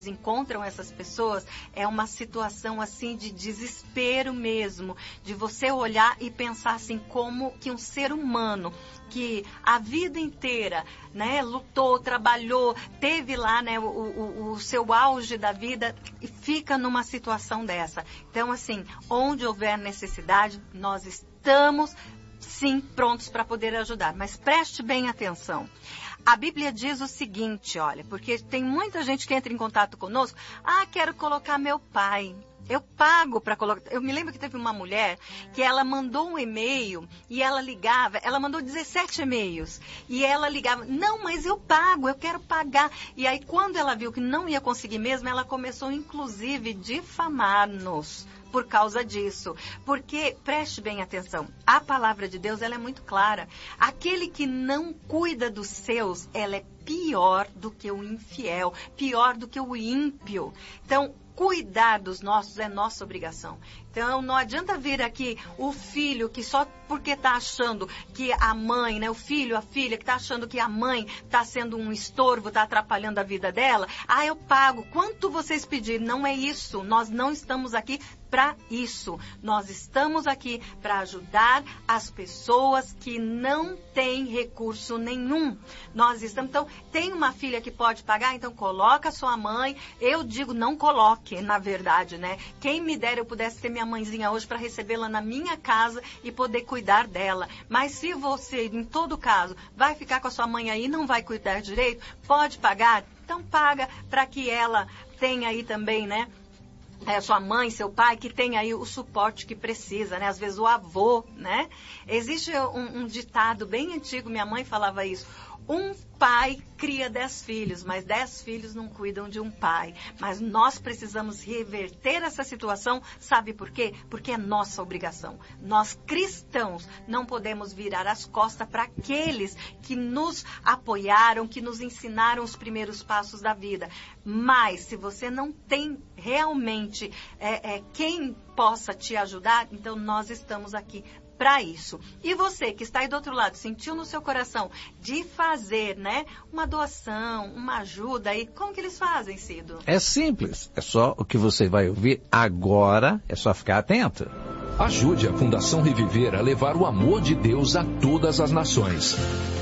encontram essas pessoas, é uma situação assim de desespero mesmo, de você olhar e pensar assim, como que um ser humano que a vida inteira, né, lutou, trabalhou, teve lá, né, o seu auge da vida e fica numa situação dessa. Então, assim, onde houver necessidade, nós estamos sim prontos para poder ajudar, mas preste bem atenção. A Bíblia diz o seguinte, olha, porque tem muita gente que entra em contato conosco, quero colocar meu pai. Eu pago para colocar. Eu me lembro que teve uma mulher que ela mandou um e-mail e ela ligava, ela mandou 17 e-mails e ela ligava, não, mas eu pago, eu quero pagar. E aí quando ela viu que não ia conseguir mesmo, ela começou inclusive difamar-nos por causa disso. Porque, preste bem atenção, a palavra de Deus ela é muito clara. Aquele que não cuida dos seus, ela é pior do que o infiel, pior do que o ímpio. Então, cuidar dos nossos é nossa obrigação. Então, não adianta vir aqui o filho que só porque está achando que a mãe, né, o filho, a filha, que está achando que a mãe está sendo um estorvo, está atrapalhando a vida dela. Eu pago. Quanto vocês pedirem? Não é isso. Nós não estamos aqui para isso. Nós estamos aqui para ajudar as pessoas que não têm recurso nenhum. Nós estamos, então, tem uma filha que pode pagar, então coloca a sua mãe. Eu digo, não coloque, na verdade, né? Quem me dera eu pudesse ter minha mãezinha hoje para recebê-la na minha casa e poder cuidar dela. Mas se você, em todo caso, vai ficar com a sua mãe aí e não vai cuidar direito, pode pagar? Então paga para que ela tenha aí também, né? Sua mãe, seu pai, que tem aí o suporte que precisa, né? Às vezes o avô, né? Existe um ditado bem antigo, minha mãe falava isso. Um pai cria 10 filhos, mas 10 filhos não cuidam de um pai. Mas nós precisamos reverter essa situação, sabe por quê? Porque é nossa obrigação. Nós cristãos não podemos virar as costas para aqueles que nos apoiaram, que nos ensinaram os primeiros passos da vida. Mas se você não tem realmente quem possa te ajudar, então nós estamos aqui para isso. E você que está aí do outro lado, sentiu no seu coração de fazer, né, uma doação, uma ajuda aí, como que eles fazem, Cido? É simples, é só o que você vai ouvir agora, é só ficar atento. Ajude a Fundação Reviver a levar o amor de Deus a todas as nações.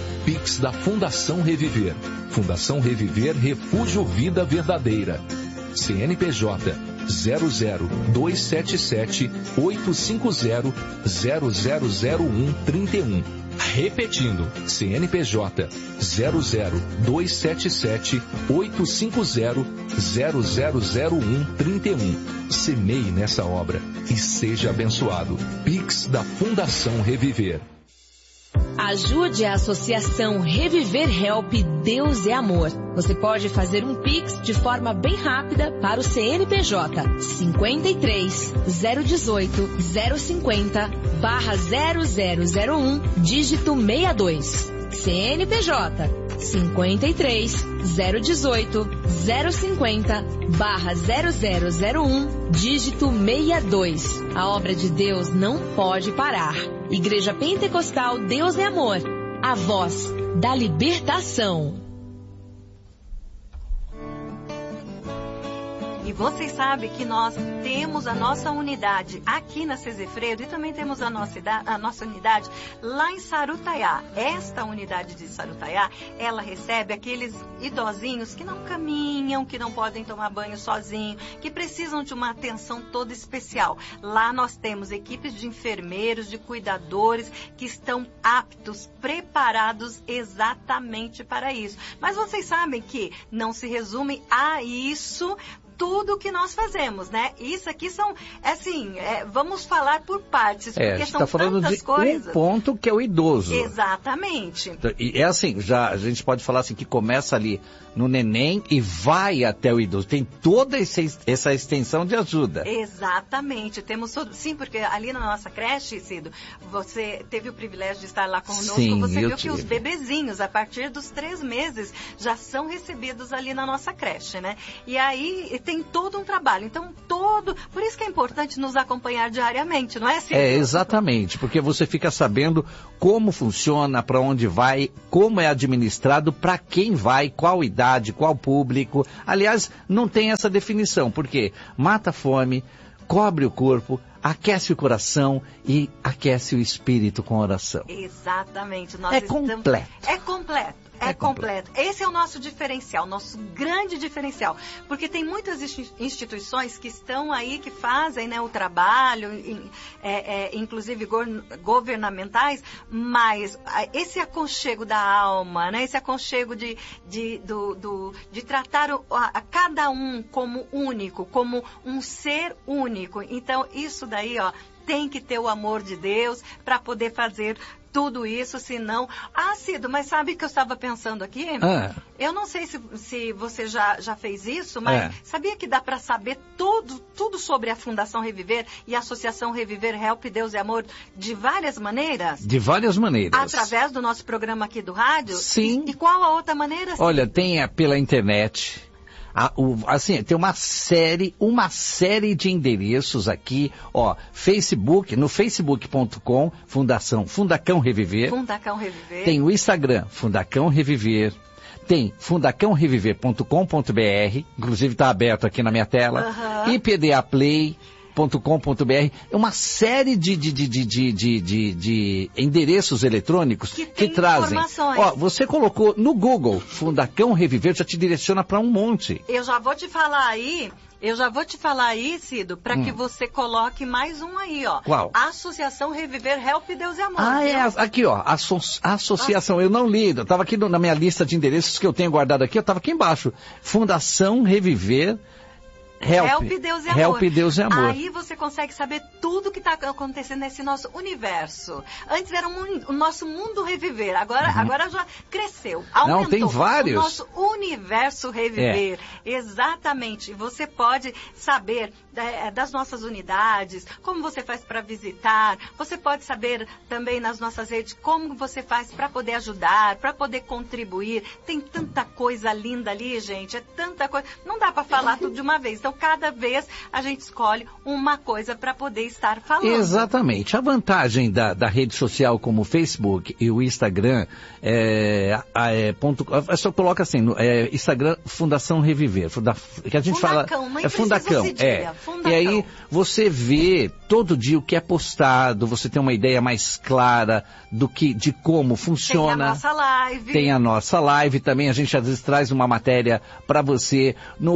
Pix da Fundação Reviver. Fundação Reviver Refúgio Vida Verdadeira. CNPJ 00277 850 000131. Repetindo, CNPJ 00277 850 000131. Semeie nessa obra e seja abençoado. Pix da Fundação Reviver. Ajude a Associação Reviver Help Deus é Amor. Você pode fazer um Pix de forma bem rápida para o CNPJ 53 018 050 /0001 dígito 62. CNPJ 53 018 050 /0001 dígito 62. A obra de Deus não pode parar. Igreja Pentecostal Deus é Amor, a voz da libertação. E vocês sabem que nós temos a nossa unidade aqui na Cesefredo e também temos a nossa unidade lá em Sarutaiá. Esta unidade de Sarutaiá, ela recebe aqueles idosinhos que não caminham, que não podem tomar banho sozinho, que precisam de uma atenção toda especial. Lá nós temos equipes de enfermeiros, de cuidadores que estão aptos, preparados exatamente para isso. Mas vocês sabem que não se resume a isso tudo que nós fazemos, né? Isso aqui são, assim, vamos falar por partes, porque são tantas coisas. Um ponto que é o idoso. Exatamente. E assim, já a gente pode falar assim que começa ali no neném e vai até o idoso. Tem toda essa extensão de ajuda. Exatamente. Temos tudo. Sim, porque ali na nossa creche, Cido, você teve o privilégio de estar lá conosco. Sim, você viu que os bebezinhos, a partir dos 3 meses, já são recebidos ali na nossa creche, né? E aí tem todo um trabalho. Então, por isso que é importante nos acompanhar diariamente, não é, Cícero? Exatamente, porque você fica sabendo como funciona, para onde vai, como é administrado, para quem vai, qual idade, qual público. Aliás, não tem essa definição, porque mata a fome, cobre o corpo, aquece o coração e aquece o espírito com oração. Exatamente. Completo. É completo. Esse é o nosso diferencial, nosso grande diferencial. Porque tem muitas instituições que estão aí, que fazem, né, o trabalho, inclusive governamentais, mas esse aconchego da alma, né, esse aconchego de tratar a cada um como único, como um ser único. Então, isso daí, tem que ter o amor de Deus para poder fazer tudo isso, senão... Cido, mas sabe que eu estava pensando aqui? Eu não sei se você já fez isso, mas sabia que dá para saber tudo sobre a Fundação Reviver e a Associação Reviver Help Deus e Amor de várias maneiras? De várias maneiras. Através do nosso programa aqui do rádio? Sim. E qual a outra maneira? Olha, tem pela internet... tem uma série de endereços aqui, Facebook, no facebook.com, Fundacão Reviver. Fundacão Reviver. Tem o Instagram, Fundacão Reviver. Tem fundacãoreviver.com.br, inclusive está aberto aqui na minha tela. IPDAplay.com.br, é uma série de endereços eletrônicos que trazem. Você colocou no Google Fundacão Reviver, já te direciona para um monte. Eu já vou te falar aí, Cido, para que você coloque mais um aí, Qual? Associação Reviver Help Deus e Amor. Aqui, associação, eu não li, eu estava aqui na minha lista de endereços que eu tenho guardado aqui, eu estava aqui embaixo. Fundação Reviver Help Deus e Amor. Help Deus e Amor. Aí você consegue saber tudo que está acontecendo nesse nosso universo. Antes era o nosso mundo reviver, agora já cresceu, aumentou. Não, tem vários. O nosso universo reviver. Exatamente. Você pode saber das nossas unidades, como você faz para visitar. Você pode saber também nas nossas redes como você faz para poder ajudar, para poder contribuir. Tem tanta coisa linda ali, gente. É tanta coisa. Não dá para falar tudo de uma vez. Então, cada vez a gente escolhe uma coisa para poder estar falando. Exatamente. A vantagem da rede social como o Facebook e o Instagram só coloca assim, Instagram Fundação Reviver, que a gente Fundacão, fala é Fundacão, Fundacão. E aí você vê todo dia o que é postado, você tem uma ideia mais clara de como funciona. Tem a nossa live também, a gente às vezes traz uma matéria para você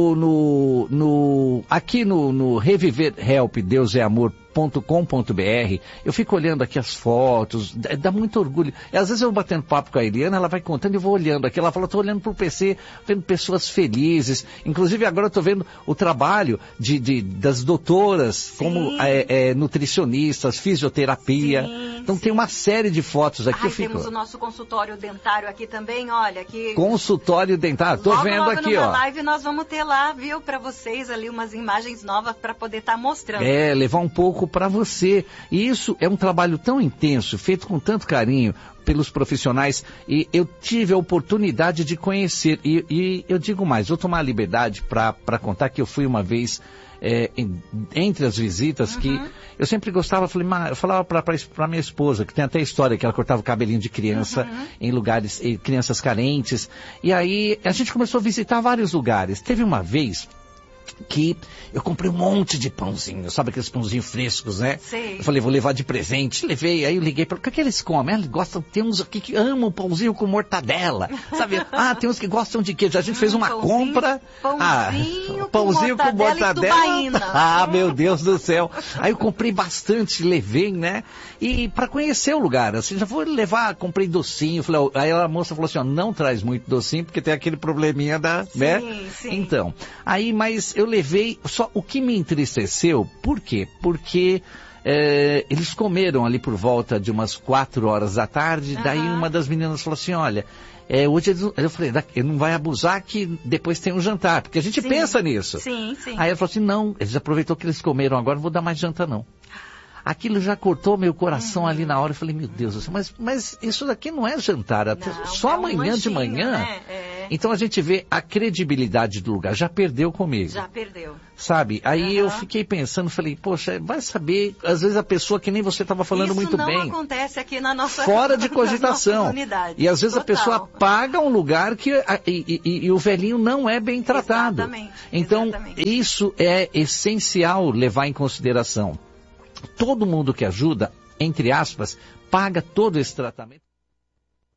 aqui no Reviver Help Deus é Amor.com.br, eu fico olhando aqui as fotos, dá muito orgulho. E às vezes eu batendo papo com a Eliana, ela vai contando e eu vou olhando aqui, ela fala, estou olhando pro PC, vendo pessoas felizes, inclusive agora eu estou vendo o trabalho das doutoras, como nutricionistas, fisioterapia. Então tem uma série de fotos aqui. Temos o nosso consultório dentário aqui também, olha aqui. Consultório dentário, tô vendo aqui, ó. Live nós vamos ter lá, viu, para vocês ali umas imagens novas para poder estar mostrando. Levar um pouco para você. E isso é um trabalho tão intenso, feito com tanto carinho pelos profissionais, e eu tive a oportunidade de conhecer, e eu digo mais, vou tomar a liberdade para contar que eu fui uma vez entre as visitas que eu sempre gostava, eu falava para minha esposa, que tem até história que ela cortava o cabelinho de criança em lugares, crianças carentes, e aí a gente começou a visitar vários lugares. Teve uma vez que eu comprei um monte de pãozinho, sabe aqueles pãozinhos frescos, né? Sim. Eu falei, vou levar de presente. Levei, aí eu liguei para o que eles comem? Eles gostam, tem uns aqui que amam pãozinho com mortadela, sabe? Tem uns que gostam de queijo. A gente fez uma compra. Pãozinho com mortadela. Meu Deus do céu. Aí eu comprei bastante, levei, né? E para conhecer o lugar, assim, já vou levar, comprei docinho. Falei, aí a moça falou assim, não traz muito docinho, porque tem aquele probleminha né? Sim. Então, aí, mas eu levei, só o que me entristeceu, por quê? Porque eles comeram ali por volta de umas 4 horas da tarde, daí uma das meninas falou assim, olha, hoje eu falei, não vai abusar que depois tem um jantar, porque a gente pensa nisso. Sim. Aí ela falou assim, não, eles aproveitou que eles comeram agora, não vou dar mais janta não. Aquilo já cortou meu coração ali na hora. Eu falei, meu Deus do céu, mas isso daqui não é jantar. Só amanhã de manhã. Né? Então a gente vê a credibilidade do lugar. Já perdeu comigo. Já perdeu. Sabe? Aí eu fiquei pensando, falei, poxa, vai saber, às vezes a pessoa que nem você estava falando muito bem. Isso não acontece aqui na nossa fora de cogitação. E às vezes a pessoa paga um lugar que e o velhinho não é bem tratado. Exatamente. Então, Exatamente. Isso é essencial levar em consideração. Todo mundo que ajuda, entre aspas, paga todo esse tratamento.